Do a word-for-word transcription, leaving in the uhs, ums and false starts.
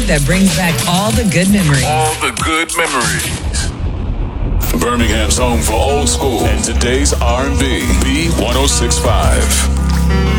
that brings back all the good memories. All the good memories. Birmingham's home for old school and today's R and B. B one oh six point five.